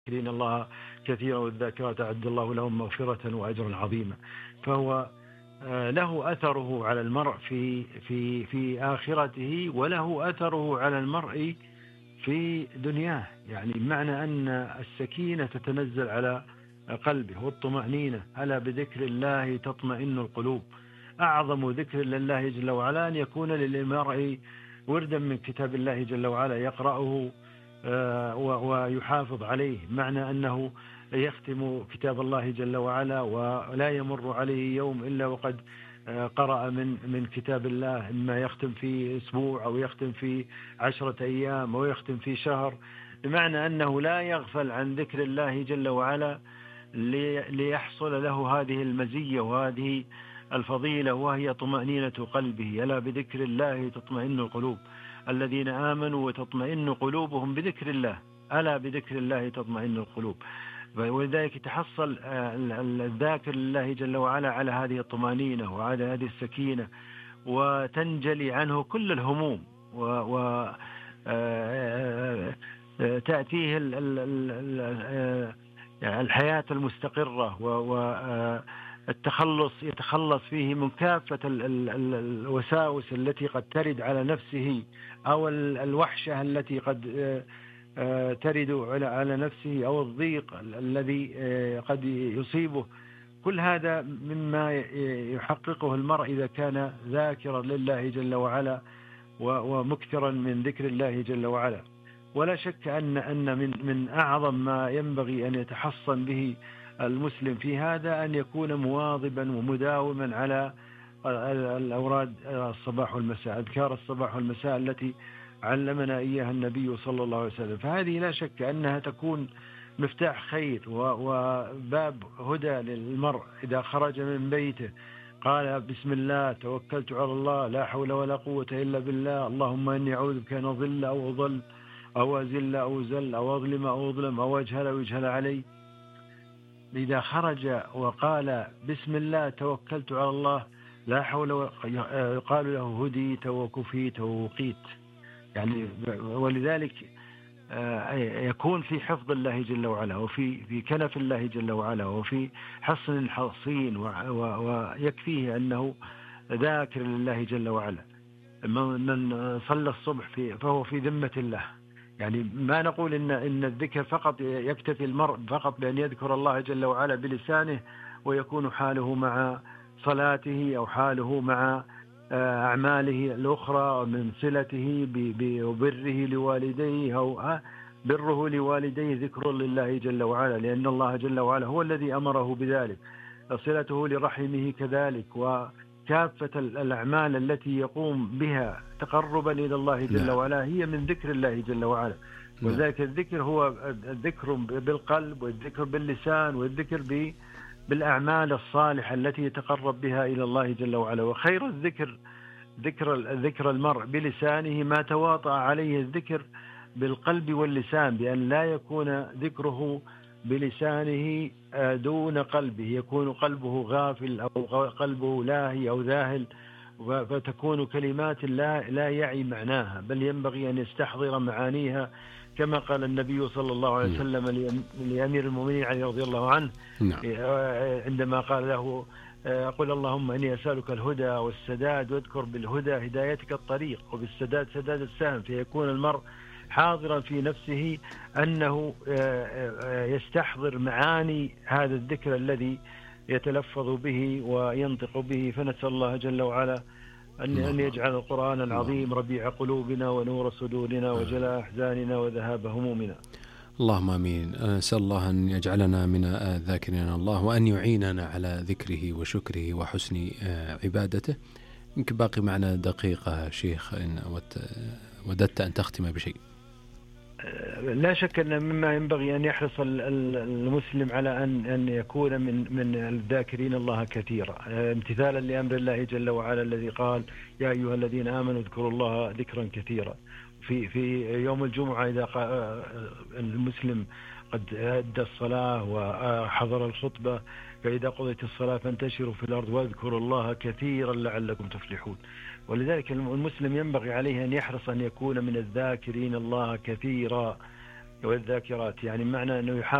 الذاكرين الله كثيرا والذاكرات أعد الله لهم مغفرة وأجرا عظيما. فهو له أثره على المرء في آخرته، وله أثره على المرء في دنياه. يعني بمعنى أن السكينة تتنزل على قلبه والطمأنينة. ألا بذكر الله تطمئن القلوب. أعظم ذكر لله جل وعلا أن يكون للمرء وردا من كتاب الله جل وعلا يقرأه ويحافظ عليه، معنى أنه يختم كتاب الله جل وعلا ولا يمر عليه يوم إلا وقد قرأ من كتاب الله، إما يختم في أسبوع أو يختم في 10 أيام أو يختم في شهر، بمعنى أنه لا يغفل عن ذكر الله جل وعلا ليحصل له هذه المزية وهذه الفضيلة، وهي طمأنينة قلبه. ألا بذكر الله تطمئن القلوب، الذين آمنوا وتطمئن قلوبهم بذكر الله. ألا بذكر الله تطمئن القلوب. ولذلك تحصل الذاكر لله جل وعلا على هذه الطمأنينة وعلى هذه السكينة، وتنجلي عنه كل الهموم، وتأتيه الحياة المستقرة، يتخلص فيه من كافة الوساوس التي قد ترد على نفسه، أو الوحشة التي قد ترد على نفسه، أو الضيق الذي قد يصيبه. كل هذا مما يحققه المرء إذا كان ذاكرا لله جل وعلا ومكثرا من ذكر الله جل وعلا. ولا شك أن من أعظم ما ينبغي أن يتحصن به المسلم في هذا أن يكون مواظبا ومداوما على الأوراد الصباح والمساء، أذكار الصباح والمساء التي علمنا إياها النبي صلى الله عليه وسلم. فهذه لا شك أنها تكون مفتاح خير وباب هدى للمرء إذا خرج من بيته قال بسم الله توكلت على الله لا حول ولا قوة إلا بالله، اللهم إني أعوذ بك أن أضل أو أضل أو أزل أو زل أو أظلم أو أظلم أو أجهل أو يجهل علي. إذا خرج وقال بسم الله توكلت على الله لا حول يقال له هديت وكفيت ووقيت. يعني ولذلك يكون في حفظ الله جل وعلا، وفي كنف الله جل وعلا، وفي حصن حصين، ويكفيه أنه ذاكر لله جل وعلا. من صلى الصبح فهو في ذمة الله. يعني ما نقول إن الذكر فقط يكتفي المرء فقط بأن يذكر الله جل وعلا بلسانه ويكون حاله مع صلاته أو حاله مع أعماله الأخرى من صلته وبره لوالديه أو بره لوالديه ذكر لله جل وعلا، لأن الله جل وعلا هو الذي أمره بذلك. صلته لرحمه كذلك، وكافة الأعمال التي يقوم بها تقربا إلى الله جل وعلا هي من ذكر الله جل وعلا. وذلك الذكر هو الذكر بالقلب والذكر باللسان والذكر بالأعمال الصالحة التي يتقرب بها إلى الله جل وعلا. وخير الذكر ذكر المرء بلسانه ما تواطأ عليه الذكر بالقلب واللسان، بأن لا يكون ذكره بلسانه دون قلبه، يكون قلبه غافل أو قلبه لاهي أو ذاهل، فتكون كلمات لا يعي معناها، بل ينبغي أن يستحضر معانيها، كما قال النبي صلى الله عليه وسلم لأمير المؤمنين علي رضي الله عنه عندما قال له قل اللهم إني أسألك الهدى والسداد، واذكر بالهدى هدايتك الطريق وبالسداد سداد السهم. فيكون المرء حاضرا في نفسه أنه يستحضر معاني هذا الذكر الذي يتلفظ به وينطق به. فنسأل الله جل وعلا أن يجعل القرآن العظيم ربيع قلوبنا ونور صدورنا وجلاء أحزاننا وذهاب همومنا. اللهم آمين. أسأل الله أن يجعلنا من الذاكرين الله، وأن يعيننا على ذكره وشكره وحسن عبادته. يمكن باقي معنا دقيقة شيخ، إن وددت أن تختم بشيء. لا شك أن مما ينبغي أن يحرص المسلم على أن يكون من الذاكرين الله كثيرا، امتثالا لأمر الله جل وعلا الذي قال يا أيها الذين آمنوا اذكروا الله ذكرا كثيرا. في يوم الجمعة إذا المسلم قد أدى الصلاة وحضر الخطبة، فإذا قضيت الصلاة فانتشروا في الأرض واذكروا الله كثيرا لعلكم تفلحون. ولذلك المسلم ينبغي عليه أن يحرص أن يكون من الذاكرين الله كثيرا، والذاكرات، يعني معنى أنه يحافظ